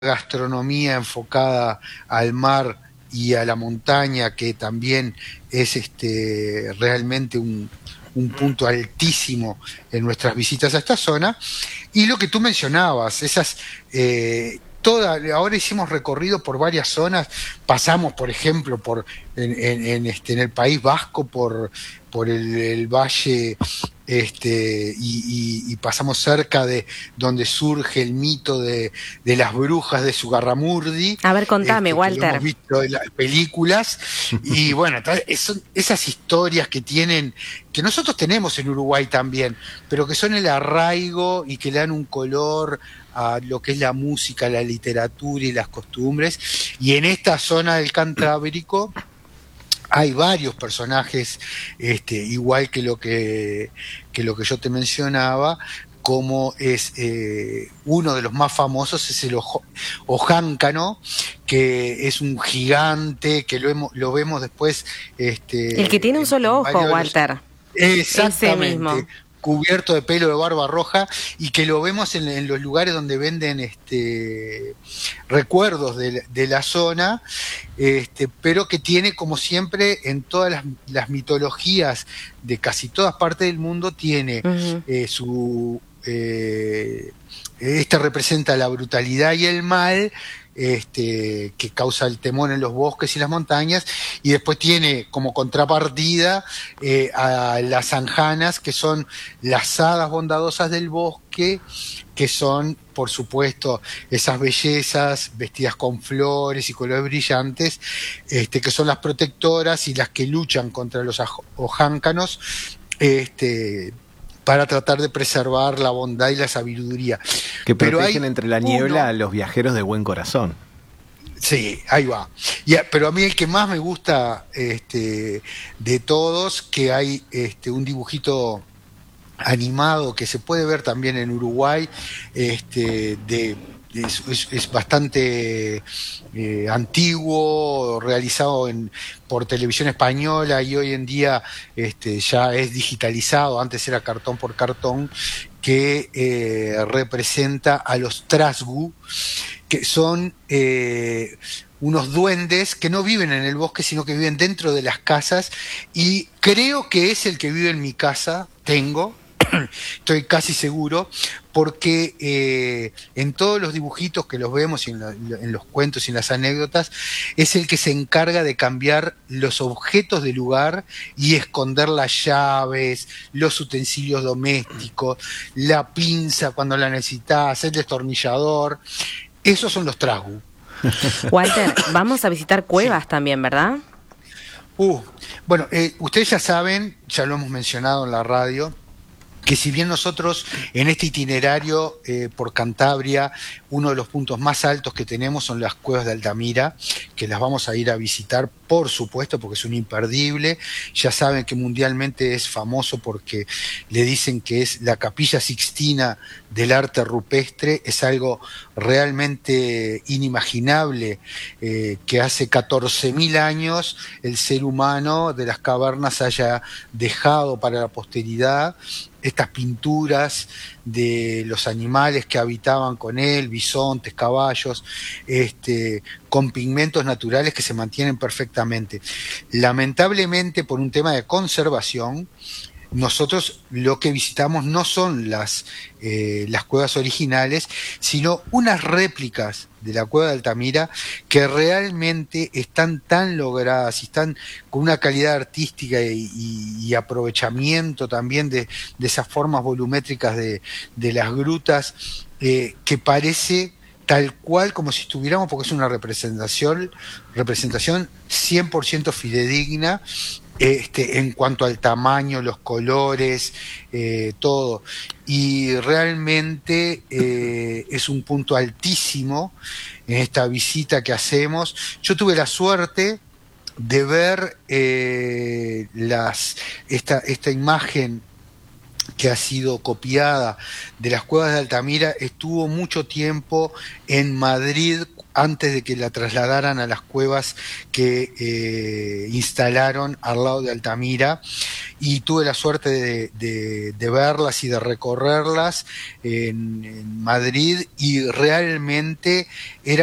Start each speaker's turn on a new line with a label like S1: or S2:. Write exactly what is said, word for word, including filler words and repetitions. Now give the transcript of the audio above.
S1: gastronomía enfocada al mar y a la montaña, que también es este, realmente un, un punto altísimo en nuestras visitas a esta zona. Y lo que tú mencionabas, esas... Eh, Toda, ahora hicimos recorrido por varias zonas, pasamos, por ejemplo, por en, en, en, este, en el País Vasco, por, por el, el valle, este, y, y, y pasamos cerca de donde surge el mito de, de las brujas de Zugarramurdi.
S2: A ver, contame,
S1: este, que lo
S2: Walter.
S1: hemos visto en las películas, y bueno, son esas historias que tienen, que nosotros tenemos en Uruguay también, pero que son el arraigo y que le dan un color a lo que es la música, la literatura y las costumbres. Y en esta zona del Cantábrico hay varios personajes, este, igual que lo que, que lo que yo te mencionaba, como es eh, uno de los más famosos es el ojo, Ojáncano, que es un gigante, que lo, hemos, lo vemos después... Este,
S2: el que tiene un solo ojo, Walter.
S1: Exactamente. Cubierto de pelo, de barba roja, y que lo vemos en, en los lugares donde venden este recuerdos de, de la zona, este, pero que tiene, como siempre, en todas las, las mitologías de casi todas partes del mundo, tiene uh-huh. eh, su... Eh, este representa la brutalidad y el mal, este, que causa el temor en los bosques y las montañas, y después tiene como contrapartida eh, a las anjanas, que son las hadas bondadosas del bosque, que son, por supuesto, esas bellezas vestidas con flores y colores brillantes, este, que son las protectoras y las que luchan contra los ojáncanos, este, para tratar de preservar la bondad y la sabiduría.
S3: Que protegen entre la niebla uno, a los viajeros de buen corazón.
S1: Sí, ahí va. Y, pero a mí el que más me gusta este, de todos, que hay este, un dibujito animado que se puede ver también en Uruguay, este, de Es, es, es bastante eh, antiguo, realizado en, por Televisión Española, y hoy en día este, ya es digitalizado, antes era cartón por cartón, que eh, representa a los Trasgu, que son eh, unos duendes que no viven en el bosque, sino que viven dentro de las casas, y creo que es el que vive en mi casa, tengo, estoy casi seguro, porque eh, en todos los dibujitos que los vemos, y en, la, en los cuentos y en las anécdotas, es el que se encarga de cambiar los objetos del lugar y esconder las llaves, los utensilios domésticos, la pinza cuando la necesitas, el destornillador. Esos son los Trasgu.
S2: Walter, vamos a visitar cuevas sí. también, ¿verdad?
S1: Uh, bueno, eh, ustedes ya saben, ya lo hemos mencionado en la radio, que si bien nosotros en este itinerario eh, por Cantabria, uno de los puntos más altos que tenemos son las cuevas de Altamira, que las vamos a ir a visitar, por supuesto, porque es un imperdible. Ya saben que mundialmente es famoso porque le dicen que es la Capilla Sixtina del arte rupestre. Es algo realmente inimaginable, eh, que hace catorce mil años el ser humano de las cavernas haya dejado para la posteridad estas pinturas de los animales que habitaban con él, bisontes, caballos, este, con pigmentos naturales que se mantienen perfectamente. Lamentablemente, por un tema de conservación, nosotros lo que visitamos no son las, eh, las cuevas originales, sino unas réplicas de la cueva de Altamira que realmente están tan logradas y están con una calidad artística y, y, y aprovechamiento también de, de esas formas volumétricas de, de las grutas, eh, que parece tal cual como si estuviéramos, porque es una representación, representación cien por ciento fidedigna, Este, en cuanto al tamaño, los colores, eh, todo. Y realmente eh, es un punto altísimo en esta visita que hacemos. Yo tuve la suerte de ver eh, las, esta, esta imagen que ha sido copiada de las cuevas de Altamira. Estuvo mucho tiempo en Madrid antes de que la trasladaran a las cuevas que eh, instalaron al lado de Altamira, y tuve la suerte de, de, de verlas y de recorrerlas en, en Madrid, y realmente era